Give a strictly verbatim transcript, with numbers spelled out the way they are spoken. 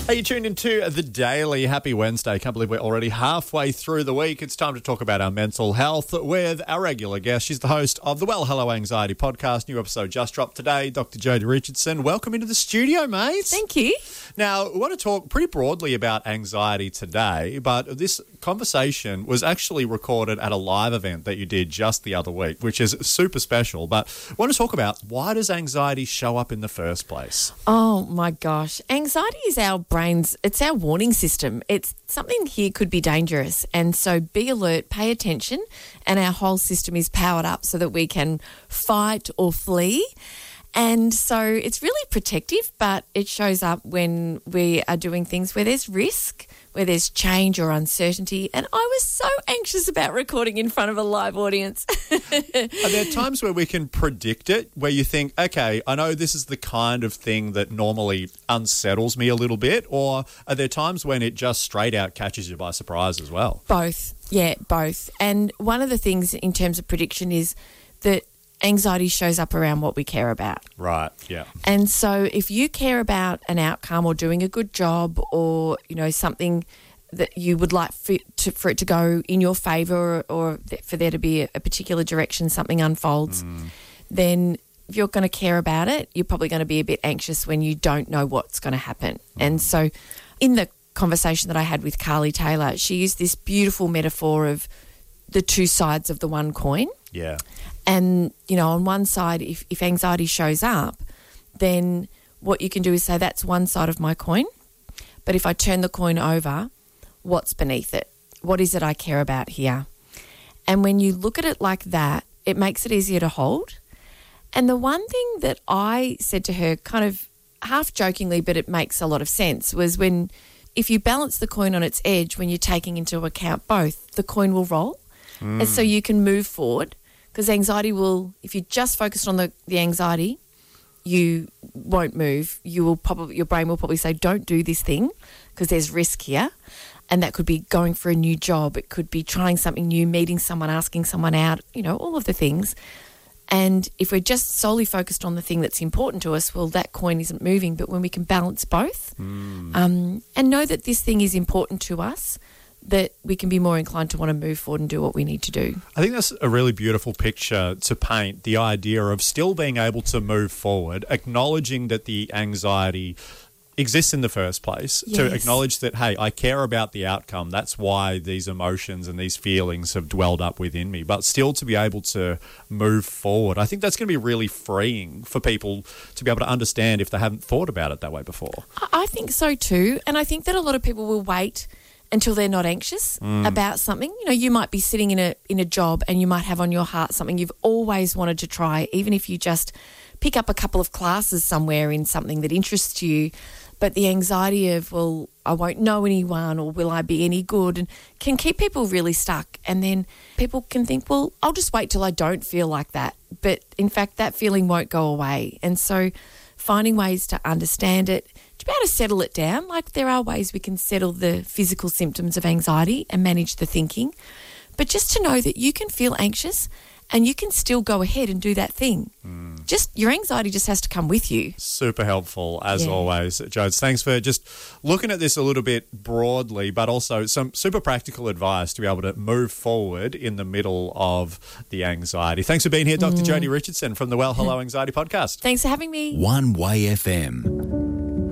Hey, you tuned into The Daily. Happy Wednesday. Can't believe we're already halfway through the week. It's time to talk about our mental health with our regular guest. She's the host of the Well Hello Anxiety podcast. New episode just dropped today. Doctor Jodie Richardson, welcome into the studio, mate. Thank you. Now, we want to talk pretty broadly about anxiety today, but this conversation was actually recorded at a live event that you did just the other week, which is super special. But I want to talk about, why does anxiety show up in the first place? Oh, my gosh. Anxiety is our brain's, it's our warning system. It's something here could be dangerous. And so be alert, pay attention, and our whole system is powered up so that we can fight or flee. And so it's really protective, but it shows up when we are doing things where there's risk, where there's change or uncertainty. And I was so anxious about recording in front of a live audience. Are there times where we can predict it, where you think, okay, I know this is the kind of thing that normally unsettles me a little bit, or are there times when it just straight out catches you by surprise as well? Both. Yeah, both. And one of the things in terms of prediction is that anxiety shows up around what we care about. Right, yeah. And so if you care about an outcome or doing a good job, or, you know, something that you would like for, to, for it to go in your favour, or, or for there to be a, a particular direction something unfolds, mm. then if you're going to care about it, you're probably going to be a bit anxious when you don't know what's going to happen. Mm. And so in the conversation that I had with Carly Taylor, she used this beautiful metaphor of the two sides of the one coin. Yeah. And, you know, on one side, if, if anxiety shows up, then what you can do is say, that's one side of my coin. But if I turn the coin over, what's beneath it? What is it I care about here? And when you look at it like that, it makes it easier to hold. And the one thing that I said to her, kind of half jokingly, but it makes a lot of sense, was when, if you balance the coin on its edge, when you're taking into account both, the coin will roll. Mm. And so you can move forward. Because anxiety will, if you just focused on the, the anxiety, you won't move. You will probably, your brain will probably say, don't do this thing because there's risk here. And that could be going for a new job. It could be trying something new, meeting someone, asking someone out, you know, all of the things. And if we're just solely focused on the thing that's important to us, well, that coin isn't moving. But when we can balance both mm. um, and know that this thing is important to us, that we can be more inclined to want to move forward and do what we need to do. I think that's a really beautiful picture to paint, the idea of still being able to move forward, acknowledging that the anxiety exists in the first place, yes. to acknowledge that, hey, I care about the outcome. That's why these emotions and these feelings have dwelled up within me, but still to be able to move forward. I think that's going to be really freeing for people to be able to understand if they haven't thought about it that way before. I think so too. And I think that a lot of people will wait until they're not anxious mm. about something. You know, you might be sitting in a in a job and you might have on your heart something you've always wanted to try, even if you just pick up a couple of classes somewhere in something that interests you. But the anxiety of, well, I won't know anyone, or will I be any good, and can keep people really stuck. And then people can think, well, I'll just wait till I don't feel like that. But in fact, that feeling won't go away. And so finding ways to understand it, to be able to settle it down. Like, there are ways we can settle the physical symptoms of anxiety and manage the thinking. But just to know that you can feel anxious and you can still go ahead and do that thing. Mm. Just your anxiety just has to come with you. Super helpful, as yeah. always, Jodes. Thanks for just looking at this a little bit broadly, but also some super practical advice to be able to move forward in the middle of the anxiety. Thanks for being here, Doctor Mm. Jodie Richardson from the Well Hello Anxiety podcast. Thanks for having me. One Way F M.